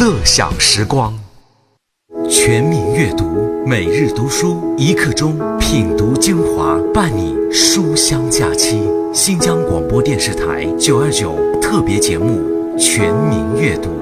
乐享时光。全民阅读，每日读书1刻钟，品读精华，伴你书香假期。新疆广播电视台929特别节目《全民阅读》。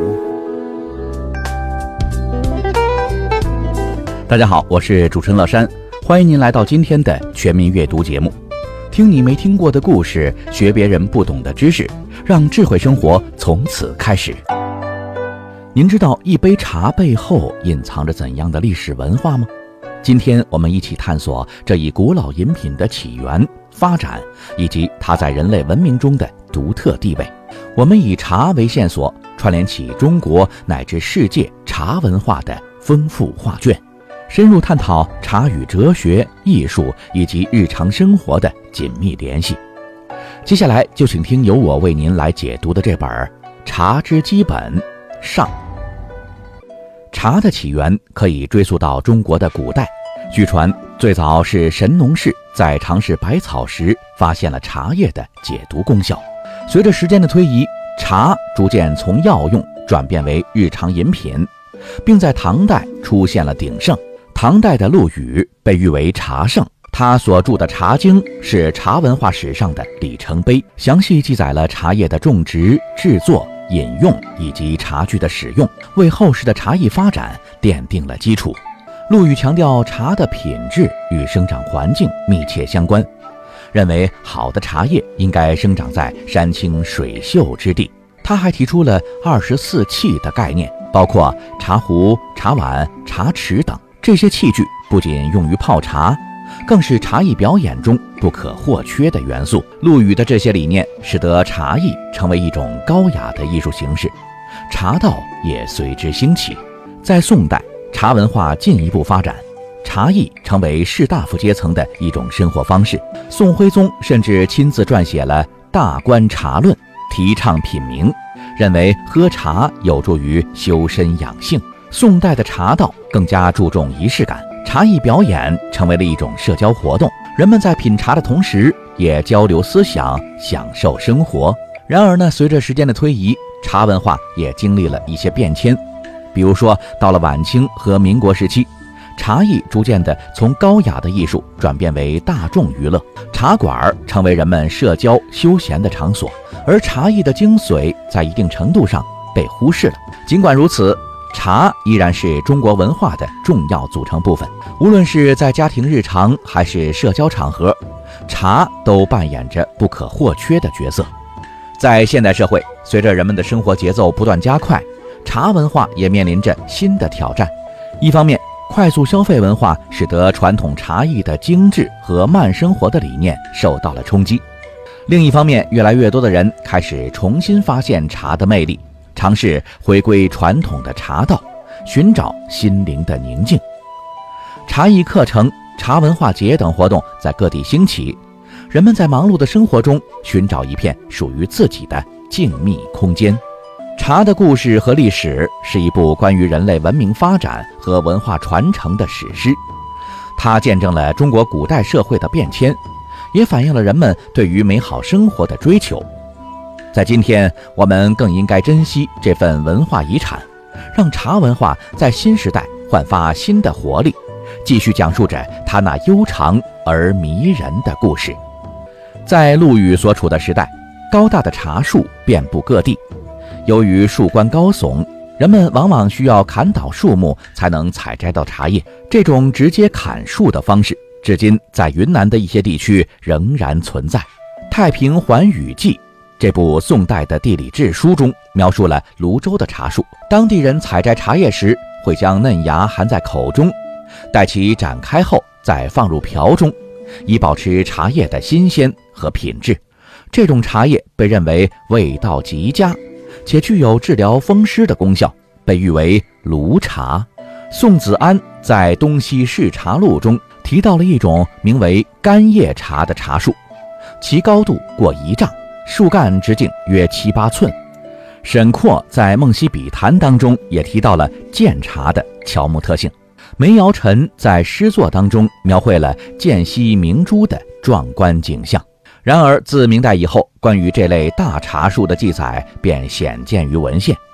大家好，我是主持人乐山，欢迎您来到今天的全民阅读节目。听你没听过的故事，学别人不懂的知识，让智慧生活从此开始。您知道一杯茶背后隐藏着怎样的历史文化吗？今天我们一起探索这一古老饮品的起源、发展以及它在人类文明中的独特地位。我们以茶为线索，串联起中国乃至世界茶文化的丰富画卷，深入探讨茶与哲学、艺术以及日常生活的紧密联系。接下来就请听由我为您来解读的这本《茶之基本》上。茶的起源可以追溯到中国的古代，据传最早是神农氏在尝试百草时发现了茶叶的解毒功效。随着时间的推移，茶逐渐从药用转变为日常饮品，并在唐代出现了鼎盛。唐代的陆羽被誉为茶圣，他所著的《茶经》是茶文化史上的里程碑，详细记载了茶叶的种植、制作、饮用以及茶具的使用，为后世的茶艺发展奠定了基础。陆羽强调茶的品质与生长环境密切相关，认为好的茶叶应该生长在山清水秀之地。他还提出了24器的概念，包括茶壶、茶碗、茶匙等。这些器具不仅用于泡茶，更是茶艺表演中不可或缺的元素。陆羽的这些理念使得茶艺成为一种高雅的艺术形式，茶道也随之兴起。在宋代，茶文化进一步发展，茶艺成为士大夫阶层的一种生活方式。宋徽宗甚至亲自撰写了《大观茶论》，提倡品茗，认为喝茶有助于修身养性。宋代的茶道更加注重仪式感，茶艺表演成为了一种社交活动，人们在品茶的同时也交流思想，享受生活。然而呢，随着时间的推移，茶文化也经历了一些变迁。比如说到了晚清和民国时期，茶艺逐渐的从高雅的艺术转变为大众娱乐，茶馆成为人们社交休闲的场所，而茶艺的精髓在一定程度上被忽视了。尽管如此，茶依然是中国文化的重要组成部分，无论是在家庭日常还是社交场合，茶都扮演着不可或缺的角色。在现代社会，随着人们的生活节奏不断加快，茶文化也面临着新的挑战。一方面，快速消费文化使得传统茶艺的精致和慢生活的理念受到了冲击；另一方面，越来越多的人开始重新发现茶的魅力，尝试回归传统的茶道，寻找心灵的宁静。茶艺课程、茶文化节等活动在各地兴起，人们在忙碌的生活中寻找一片属于自己的静谧空间。茶的故事和历史是一部关于人类文明发展和文化传承的史诗，它见证了中国古代社会的变迁，也反映了人们对于美好生活的追求。在今天，我们更应该珍惜这份文化遗产，让茶文化在新时代焕发新的活力，继续讲述着它那悠长而迷人的故事。在陆羽所处的时代，高大的茶树遍布各地，由于树冠高耸，人们往往需要砍倒树木才能采摘到茶叶。这种直接砍树的方式，至今在云南的一些地区仍然存在。《太平寰宇记》这部宋代的地理志书中描述了泸州的茶树，当地人采摘茶叶时会将嫩芽含在口中，待其展开后再放入瓢中，以保持茶叶的新鲜和品质。这种茶叶被认为味道极佳，且具有治疗风湿的功效，被誉为泸茶。宋子安在《东西市茶录》中提到了一种名为干叶茶的茶树，其高度过1丈，树干直径约7、8寸。沈括在《梦溪笔谈》当中也提到了剑茶的乔木特性。梅尧臣在诗作当中描绘了涧溪明珠的壮观景象。然而自明代以后，关于这类大茶树的记载便鲜见于文献。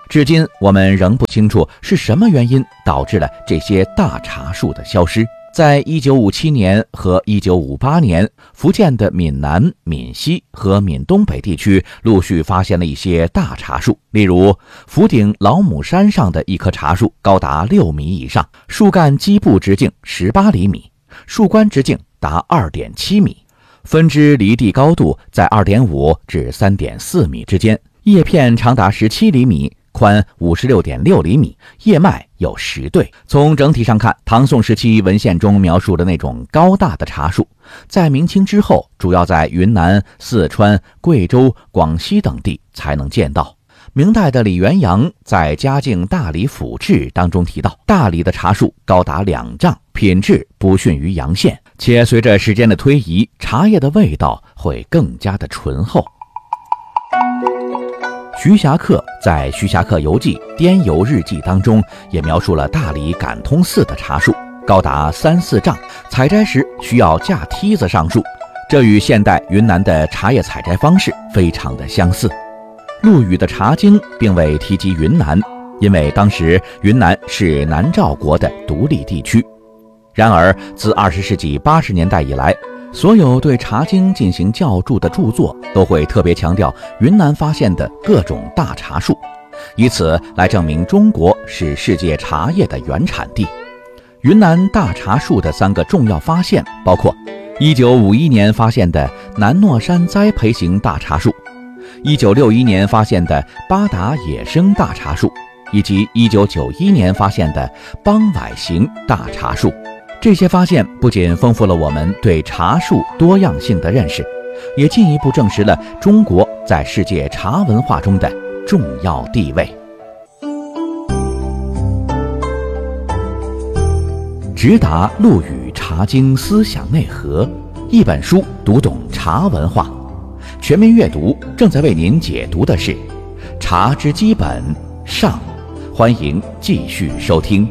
至今我们仍不清楚是什么原因导致了这些大茶树的消失。在1957年和1958年，福建的闽南、闽西和闽东北地区陆续发现了一些大茶树，例如福鼎老母山上的一棵茶树高达6米以上，树干基部直径18厘米，树冠直径达2.7米，分支离地高度在2.5至3.4米之间，叶片长达17厘米，宽56.6厘米，叶脉有10对。从整体上看，唐宋时期文献中描述的那种高大的茶树，在明清之后主要在云南、四川、贵州、广西等地才能见到。明代的李元阳在《嘉靖大理府志》当中提到，大理的茶树高达2丈，品质不逊于阳县，且随着时间的推移，茶叶的味道会更加的醇厚。徐霞客在《徐霞客游记·滇游日记》当中也描述了大理感通寺的茶树高达3-4丈，采摘时需要架梯子上树，这与现代云南的茶叶采摘方式非常的相似。陆羽的《茶经》并未提及云南，因为当时云南是南诏国的独立地区。然而自20世纪80年代以来，所有对《茶经》进行校注的著作都会特别强调云南发现的各种大茶树，以此来证明中国是世界茶叶的原产地。云南大茶树的3个重要发现包括1951年发现的南诺山栽培型大茶树，1961年发现的巴达野生大茶树，以及1991年发现的邦崴型大茶树。这些发现不仅丰富了我们对茶树多样性的认识，也进一步证实了中国在世界茶文化中的重要地位。直达陆羽《茶经》思想内核，一本书读懂茶文化。全民阅读正在为您解读的是《茶之基本》上，欢迎继续收听。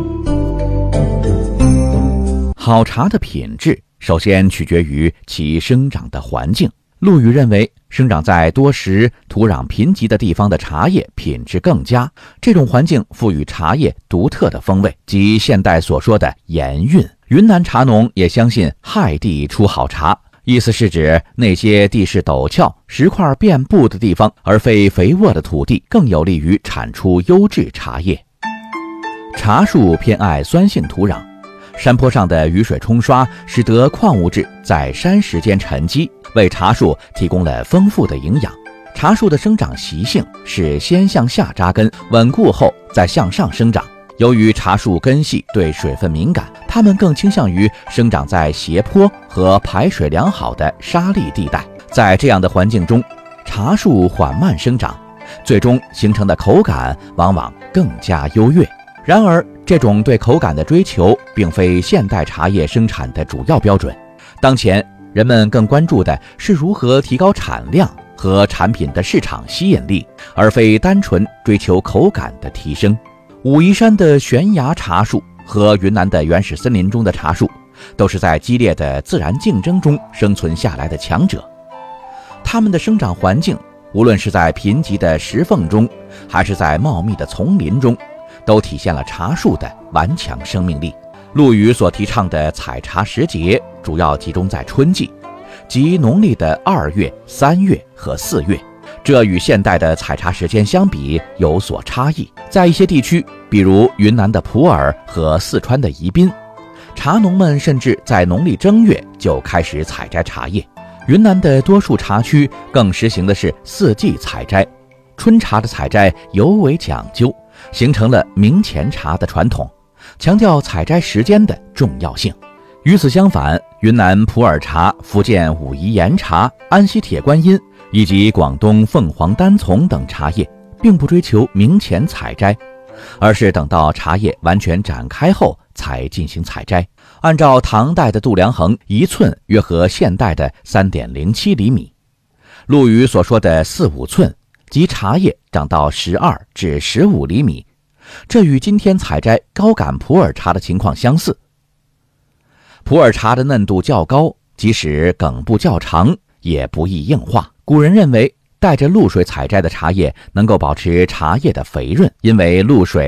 好茶的品质首先取决于其生长的环境。陆羽认为，生长在多石、土壤贫瘠的地方的茶叶品质更佳，这种环境赋予茶叶独特的风味，即现代所说的盐韵。云南茶农也相信亥地出好茶，意思是指那些地势陡峭、石块遍布的地方，而非肥沃的土地，更有利于产出优质茶叶。茶树偏爱酸性土壤，山坡上的雨水冲刷使得矿物质在山石间沉积，为茶树提供了丰富的营养。茶树的生长习性是先向下扎根，稳固后再向上生长。由于茶树根系对水分敏感，它们更倾向于生长在斜坡和排水良好的沙砾地带。在这样的环境中，茶树缓慢生长，最终形成的口感往往更加优越。然而，这种对口感的追求并非现代茶叶生产的主要标准。当前，人们更关注的是如何提高产量和产品的市场吸引力，而非单纯追求口感的提升。武夷山的悬崖茶树和云南的原始森林中的茶树，都是在激烈的自然竞争中生存下来的强者。它们的生长环境，无论是在贫瘠的石缝中，还是在茂密的丛林中，都体现了茶树的顽强生命力。陆羽所提倡的采茶时节主要集中在春季，即农历的2月、3月和4月，这与现代的采茶时间相比有所差异。在一些地区，比如云南的普洱和四川的宜宾，茶农们甚至在农历正月就开始采摘茶叶。云南的多数茶区更实行的是4季采摘，春茶的采摘尤为讲究，形成了明前茶的传统，强调采摘时间的重要性。与此相反，云南普洱茶、福建武夷岩茶、安溪铁观音以及广东凤凰单丛等茶叶并不追求明前采摘，而是等到茶叶完全展开后才进行采摘。按照唐代的度量衡，1寸约合现代的 3.07 厘米。陆羽所说的4-5寸，即茶叶长到12至15厘米，这与今天采摘高感普洱茶的情况相似。普洱茶的嫩度较高，即使梗部较长，也不易硬化。古人认为带着露水采摘的茶叶能够保持茶叶的肥润，因为露水